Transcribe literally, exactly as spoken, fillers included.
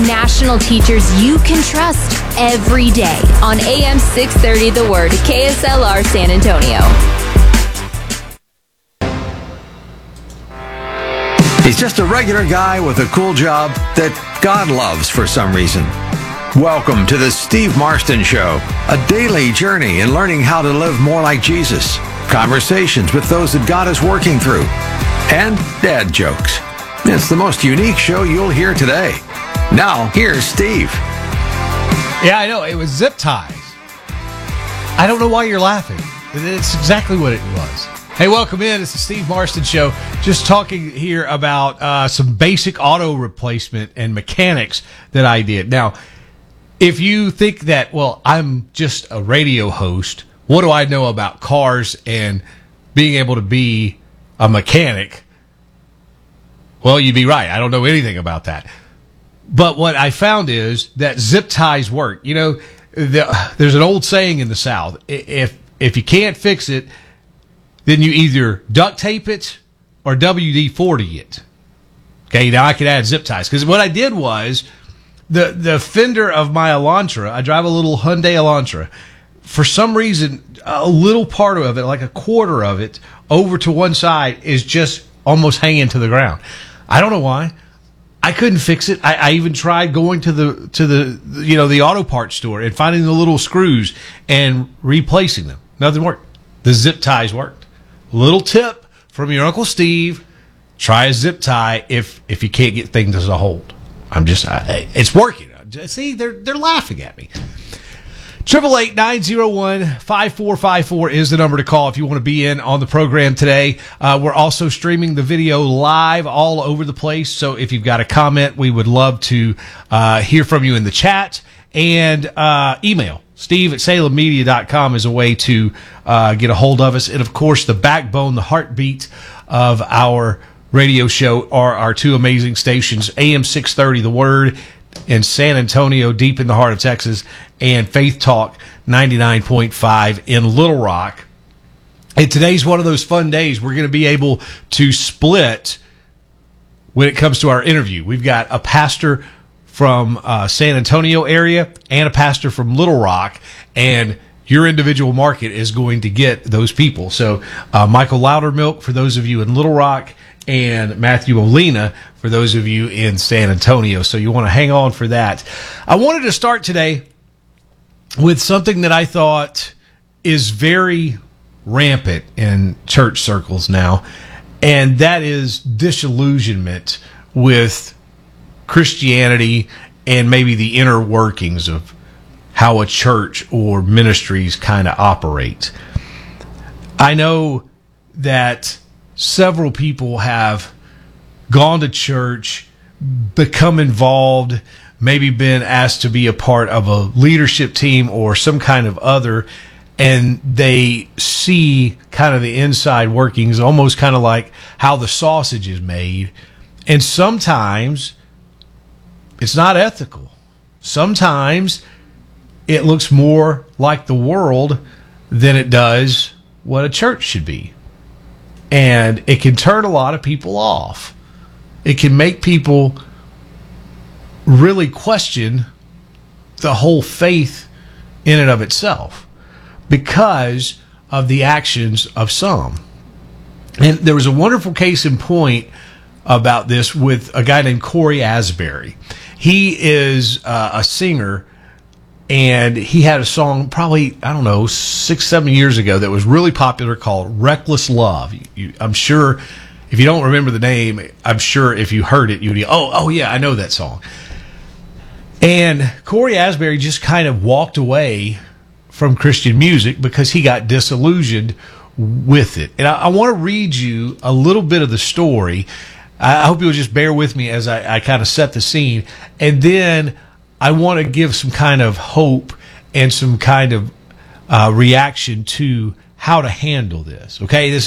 national teachers you can trust every day on A M six thirty The Word, K S L R San Antonio. He's just a regular guy with a cool job that God loves for some reason. Welcome to the Steve Marston Show, a daily journey in learning how to live more like Jesus, conversations with those that God is working through, and dad jokes. It's the most unique show you'll hear today. Now, here's Steve. Yeah, I know. It was zip ties. I don't know why you're laughing. It's exactly what it was. Hey, welcome in. It's the Steve Marston Show. Just talking here about uh, some basic auto replacement and mechanics that I did. Now, if you think that, well, I'm just a radio host, what do I know about cars and being able to be a mechanic? Well, you'd be right. I don't know anything about that. But what I found is that zip ties work. You know, the, there's an old saying in the South. If if you can't fix it, then you either duct tape it or W D forty it. Okay, now I could add zip ties. Because what I did was, the, the fender of my Elantra, I drive a little Hyundai Elantra. For some reason, a little part of it, like a quarter of it, over to one side is just almost hanging to the ground. I don't know why. I couldn't fix it. I, I even tried going to the to the you know the auto parts store and finding the little screws and replacing them. Nothing worked. The zip ties worked. Little tip from your Uncle Steve: try a zip tie if if you can't get things as a hold. I'm just I, it's working. See, they're they're laughing at me. Triple eight nine zero one five four five four is the number to call if you want to be in on the program today. Uh, we're also streaming the video live all over the place. So if you've got a comment, we would love to uh, hear from you in the chat, and uh, email Steve at Salem Media dot com is a way to uh, get a hold of us. And of course, the backbone, the heartbeat of our radio show are our two amazing stations, A M six thirty The Word in San Antonio, deep in the heart of Texas, and Faith Talk ninety-nine point five in Little Rock. And today's one of those fun days. We're going to be able to split when it comes to our interview. We've got a pastor from uh, San Antonio area and a pastor from Little Rock, and your individual market is going to get those people. So uh, Michael Loudermilk for those of you in Little Rock, and Matthew Olina for those of you in San Antonio. So you want to hang on for that. I wanted to start today with something that I thought is very rampant in church circles now, and that is disillusionment with Christianity and maybe the inner workings of how a church or ministries kind of operate. I know that several people have gone to church, become involved, maybe been asked to be a part of a leadership team or some kind of other, and they see kind of the inside workings, almost kind of like how the sausage is made. And sometimes it's not ethical. Sometimes it looks more like the world than it does what a church should be. And it can turn a lot of people off. It can make people really question the whole faith in and of itself because of the actions of some. And there was a wonderful case in point about this with a guy named Cory Asbury. He is uh, a singer, and he had a song probably, I don't know, six, seven years ago that was really popular called Reckless Love. You, you, I'm sure, if you don't remember the name, I'm sure if you heard it, you'd be, oh, oh yeah, I know that song. And Cory Asbury just kind of walked away from Christian music because he got disillusioned with it. And I, I want to read you a little bit of the story. I, I hope you'll just bear with me as I, I kind of set the scene. And then I want to give some kind of hope and some kind of uh, reaction to how to handle this. Okay, this